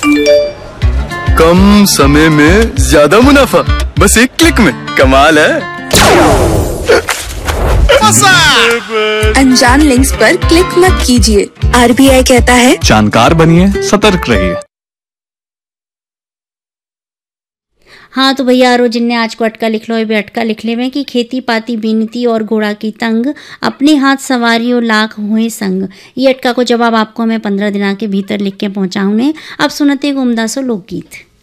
कम समय में ज्यादा मुनाफा, बस एक क्लिक में। कमाल है। अनजान लिंक्स पर क्लिक मत कीजिए। RBI कहता है जानकार बनिए, सतर्क रहिए। हाँ तो भैया रोज ने आज को अटका लिख लो, ये भी अटका लिख ले में कि खेती पाती बीनती और घोड़ा की तंग, अपने हाथ सवारियों लाख हुए संग। ये अटका को जवाब आपको मैं 15 दिना के भीतर लिख के पहुंचाऊँ ने। अब सुनते हैं उम्दा सो लोकगीत।